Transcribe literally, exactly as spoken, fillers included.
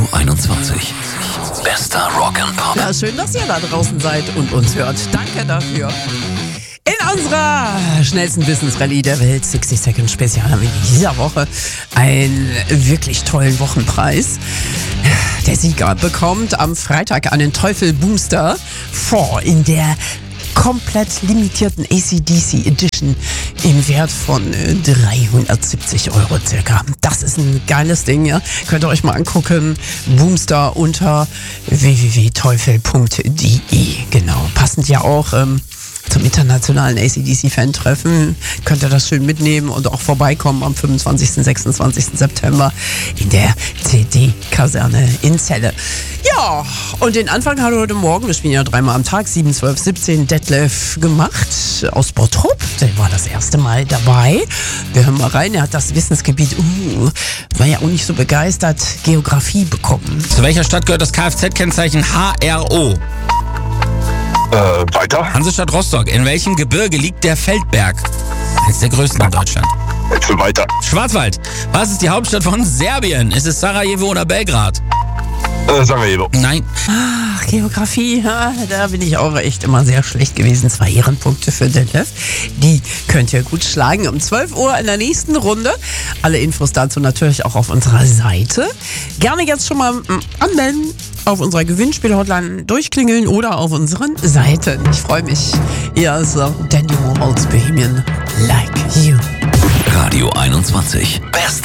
einundzwanzig. Bester Rock'n'Pop. Ja, schön, dass ihr da draußen seid und uns hört. Danke dafür. In unserer schnellsten Wissensrallye der Welt, sechzig Second Spezial, haben wir in dieser Woche einen wirklich tollen Wochenpreis. Der Sieger bekommt am Freitag einen Teufel Booster vier in der komplett limitierten A C D C Edition im Wert von äh, dreihundertsiebzig Euro circa. Das ist ein geiles Ding, ja. Könnt ihr euch mal angucken. Boomster unter w w w punkt teufel punkt d e. Genau. Passend ja auch ähm, zum internationalen A C D C-Fan-Treffen. Könnt ihr das schön mitnehmen und auch vorbeikommen am fünfundzwanzigsten und sechsundzwanzigsten September in der C D-Kaserne in Celle. Ja, und den Anfang hat heute Morgen, wir spielen ja dreimal am Tag, sieben, zwölf, siebzehn, Detlef gemacht aus Bottrop. Der war das erste Mal dabei. Wir hören mal rein, er hat das Wissensgebiet, uh, war ja auch nicht so begeistert, Geografie bekommen. Zu welcher Stadt gehört das Kfz-Kennzeichen H R O? Äh, weiter. Hansestadt Rostock. In welchem Gebirge liegt der Feldberg? Eines der größten in Deutschland. Jetzt weiter. Schwarzwald. Was ist die Hauptstadt von Serbien? Ist es Sarajevo oder Belgrad? Äh, Sarajevo. Nein. Ach, Geografie, ja, da bin ich auch echt immer sehr schlecht gewesen. Zwei Ehrenpunkte für Detlef. Die könnt ihr gut schlagen. Um zwölf Uhr in der nächsten Runde. Alle Infos dazu natürlich auch auf unserer Seite. Gerne jetzt schon mal mm, anmelden, auf unserer Gewinnspiel-Hotline durchklingeln oder auf unseren Seiten. Ich freue mich. Ihr ist Dandy Warhols Bohemian Like You. Radio einundzwanzig. Best